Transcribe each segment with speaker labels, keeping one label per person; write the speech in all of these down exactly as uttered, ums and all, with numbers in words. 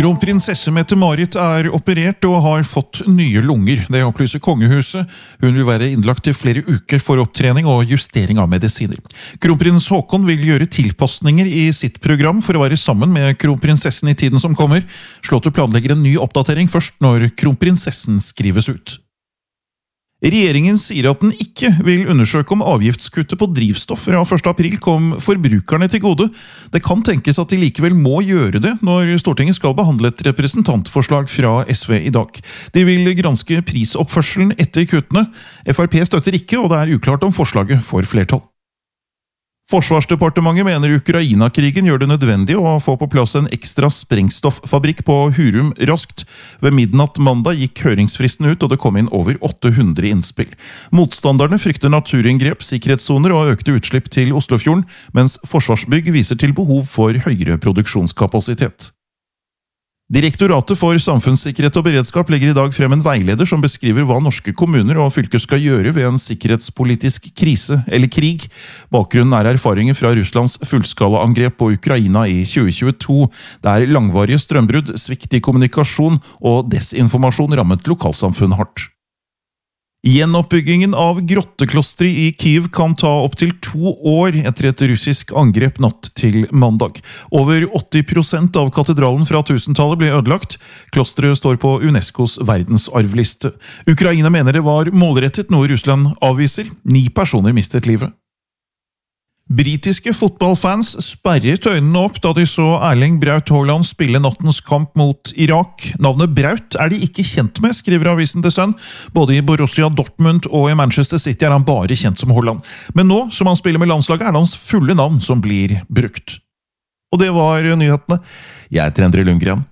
Speaker 1: Kronprinsesse Mette-Marit er operert og har fått nye lunger. Det opplyser kongehuset. Hun vil være innlagt i flere uker for opptrening og justering av medisiner. Kronprins Haakon vil gjøre tilpasninger i sitt program for å være sammen med kronprinsessen i tiden som kommer. Slottet planlegger en ny oppdatering først når kronprinsessen skrives ut. Regjeringen sier at den ikke vil undersøke om avgiftskuttet på drivstoff fra første april kom forbrukerne til gode. Det kan tenkes at de likevel må gjøre det når Stortinget skal behandle et representantforslag fra S V i dag. De vil granske prisoppførselen etter kuttene. F R P støtter ikke, og det er uklart om forslaget får flertall. Forsvarsdepartementet mener Ukraina-krigen gjør det nødvendig å få på plass en ekstra sprengstofffabrikk på Hurum raskt. Ved midnatt mandag gikk høringsfristen ut, og det kom inn over åtte hundre innspill. Motstanderne frykter naturinngrep, sikkerhetssoner og økte utslipp til Oslofjorden, mens Forsvarsbygg viser til behov for høyere produksjonskapasitet. Direktoratet for samfunnssikkerhet og beredskap legger i dag frem en veileder som beskriver hva norske kommuner og fylker skal gjøre ved en sikkerhetspolitisk krise eller krig. Bakgrunnen er erfaringer fra Russlands fullskalaangrep på Ukraina i tjue tjueto, der langvarige strømbrudd, svikt i kommunikasjon og desinformasjon rammet lokalsamfunn hardt. Gjenoppbyggingen av grotteklostre i Kyiv kan ta opp til to år etter et russisk angrep natt til mandag. Over åtti prosent av katedralen fra tusentallet ble ødelagt. Klosteret står på UNESCOs verdensarvliste. Ukraina mener det var målrettet, noe Russland avviser. Ni personer mistet livet. Britiske fotballfans sperret øynene opp da de så Erling Braut Haaland spille nattens kamp mot Irak. Navnet Braut er de ikke kjent med, skriver avisen The Sun. Både i Borussia Dortmund og i Manchester City er han bare kjent som Haaland. Men nå, som han spiller med landslaget, er det hans fulle navn som blir brukt. Og det var nyhetene. Jeg heter Endre Lundgren.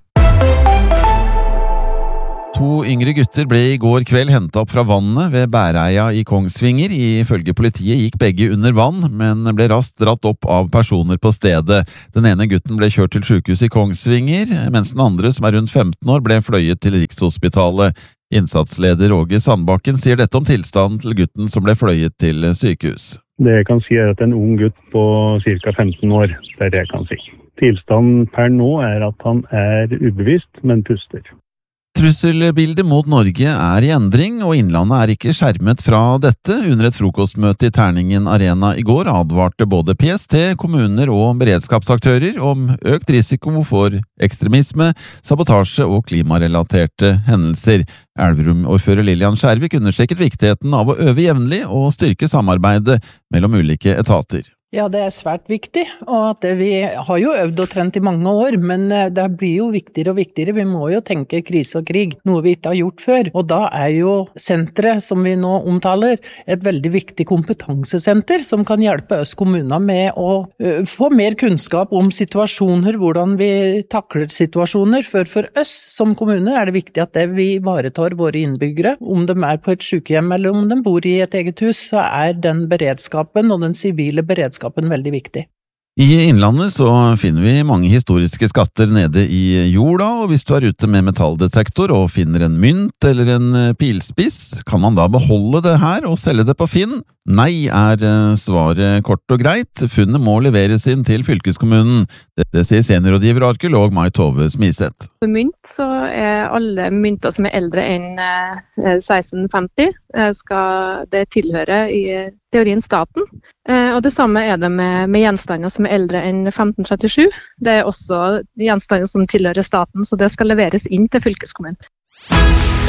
Speaker 2: To yngre gutter ble i går kveld hentet opp fra vannet ved Bæreia i Kongsvinger. Ifølge politiet gikk begge under vann, men ble raskt dratt opp av personer på stedet. Den ene gutten ble kjørt til sykehuset i Kongsvinger, mens den andre, som er rundt femten år, ble fløyet til Rikshospitalet. Innsatsleder Åge Sandbakken sier dette om tilstanden til gutten som ble fløyet til sykehus.
Speaker 3: Det jeg kan si er at en ung gutt på ca femten år, det er det jeg kan si. Tilstanden per nå er at han er ubevisst, men puster.
Speaker 2: Trusselbildet mot Norge er i endring, og Innlandet er ikke skjermet fra dette. Under et frokostmøte i Terningen Arena i går advarte både P S T, kommuner og beredskapsaktører om økt risiko for ekstremisme, sabotasje og klimarelaterte hendelser. Elverum-ordfører Lillian Skjærvik understreket viktigheten av å øve jevnlig og styrke samarbeidet mellom ulike etater.
Speaker 4: Ja, det er svært viktig, og at vi har jo øvd og trent i mange år, men det blir jo viktigere og viktigere. Vi må jo tenke krise og krig, noe vi ikke har gjort før. Og da er jo senteret, som vi nå omtaler, et veldig viktig kompetansesenter som kan hjelpe oss kommuner med å få mer kunnskap om situasjoner, hvordan vi takler situasjoner. For for oss som kommune er det viktig at vi ivaretar våre innbyggere. Om de er på et sykehjem eller om de bor i et eget hus, så er den beredskapen og den sivile beredskapen veldig viktig.
Speaker 2: I Innlandet så finner vi mange historiske skatter nede i jorda, og hvis du er ute med metalldetektor og finner en mynt eller en pilspiss, kan man da beholde det her og selge det på Finn? Nei, er svaret kort og greit. Funnet må leveres inn til fylkeskommunen. Det, det sier seniorrådgiver og arkeolog Mai Tove Smiseth.
Speaker 5: For mynt så er alle mynter som er eldre enn seksten femti, skal det tilhøre i teorien staten. Og det samme er det med, med gjenstander som er eldre enn femten trettisju. Det er også gjenstander som tilhører staten, så det skal leveres inn til fylkeskommunen.